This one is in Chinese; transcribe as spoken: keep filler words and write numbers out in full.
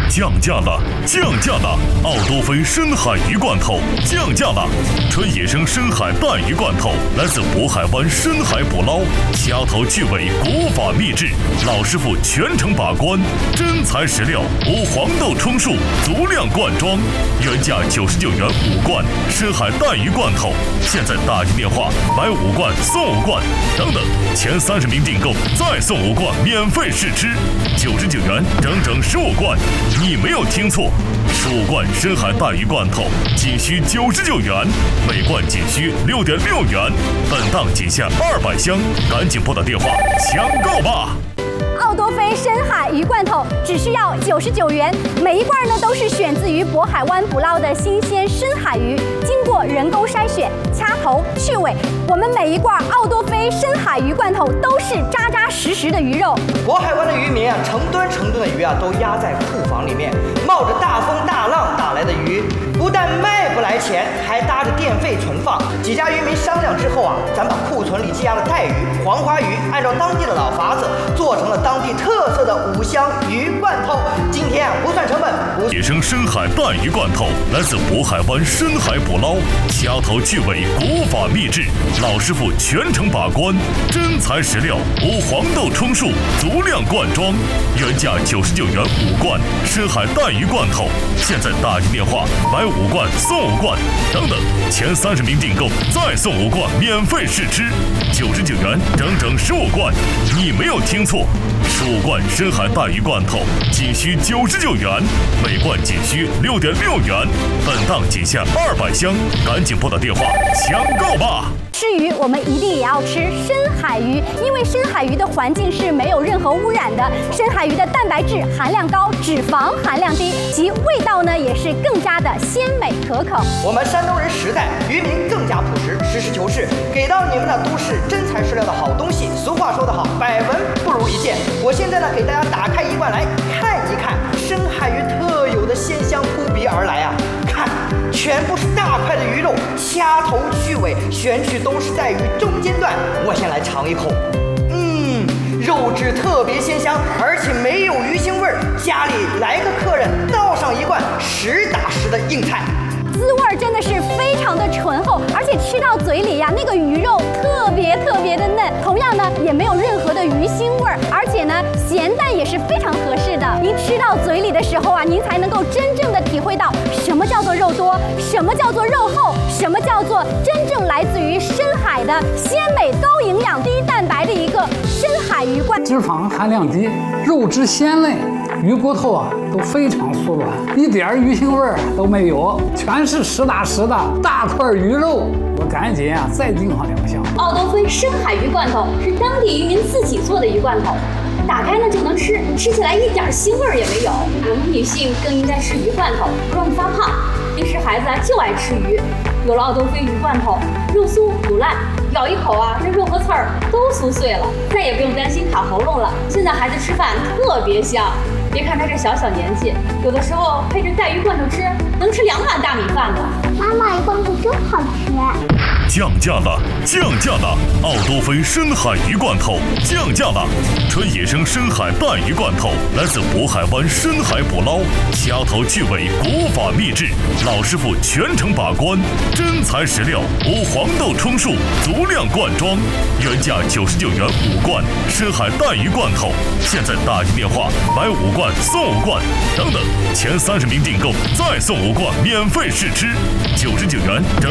降价了，降价了！奥多菲深海鱼罐头降价了，纯野生深海带鱼罐头，来自渤海湾深海捕捞，掐头去尾，古法秘制，老师傅全程把关，真材实料，无黄豆充数，足量灌装，原价九十九元五罐深海带鱼罐头，现在打进电话买五罐送五罐，等等，前三十名订购再送五罐免费试吃，九十九元整整十五罐。你没有听错，十五罐深海带鱼罐头仅需九十九元，每罐仅需六点六元，本档仅限二百箱，赶紧拨打电话抢购吧！ 奥多菲深海鱼罐头只需要九十九元，每一罐呢都是选自于渤海湾捕捞的新鲜深海鱼，经过人工筛选、掐头去尾。我们每一罐奥多菲深海鱼罐头都是扎扎实实的鱼肉。 渤海湾的渔民啊，成吨成吨的鱼啊都压在库房里面，冒着大风大浪打来的鱼，不但卖不来钱，还搭着电费存放。几家渔民商量之后啊，咱把库存里积压的带鱼、黄花鱼，按照当地的老法子做成了当地特色的五香鱼罐头。今天啊，不算成本，不野生深海带鱼罐头来自渤海湾深海捕捞，掐头去尾，古法秘制，老师傅全程把关，真材实料，无黄豆充数，足量灌装，原价九十九元五罐深海带鱼罐头，现在打进电话买五罐送五罐，等等，前三十名订购再送五罐免费试吃，九十九元整整十五罐。你没有听错，十五罐深海带鱼罐头仅需九十九元，每罐仅需六点六元，本档仅限二百箱，赶紧拨打电话抢购吧！ 吃鱼，我们一定也要吃深海鱼，因为深海鱼的环境是没有任何污染的。深海鱼的蛋白质含量高，脂肪含量低，其味道呢也是更加的鲜美可口。 我们山东人实在，渔民更加朴实，实事求是，给到你们的都是真材实料的好东西。俗话说得好，百闻不如一见。我现在呢，给大家打开一罐来看一看，深海鱼特有的鲜香扑鼻而来啊！看，全部是大块的鱼肉，掐头去尾，选取都是在鱼中间段。我先来尝一口，嗯，肉质特别鲜香，而且没有鱼腥味儿。家里来个客人，倒上一罐实打实的硬菜。 滋味真的是非常的醇厚，而且吃到嘴里呀，那个鱼肉特别特别的嫩，同样呢也没有任何的鱼腥味儿，而且呢咸淡也是非常合适的。您吃到嘴里的时候啊，您才能够真正的体会到什么叫做肉多，什么叫做肉厚，什么叫做真正来自于深海的鲜美、高营养、低蛋白的一个深海鱼罐。 脂肪含量低，肉质鲜嫩，鱼骨头啊都非常酥软，一点鱼腥味儿都没有，全是实打实的大块鱼肉。我赶紧啊再订上两箱。 奥多菲深海鱼罐头是当地渔民自己做的鱼罐头，打开呢就能吃，吃起来一点腥味儿也没有。我们女性更应该吃鱼罐头，不容易发胖。平时孩子啊就爱吃鱼，有了奥多菲鱼罐头，肉酥不烂，咬一口啊，这肉和刺儿都酥碎了，再也不用担心卡喉咙了。现在孩子吃饭特别香。别看他这小小年纪，有的时候配着带鱼罐头吃，能吃两碗大米饭呢。 妈妈，鱼罐头真好吃。 降价了，降价了！奥多菲深海鱼罐头降价了，纯野生深海带鱼罐头，来自渤海湾深海捕捞，掐头去尾，古法秘制，老师傅全程把关，真材实料，无黄豆充数，足量灌装，原价九十九元五罐深海带鱼罐头，现在打进电话买五罐送五罐，等等，前三十名订购再送五罐免费试吃，九十九元整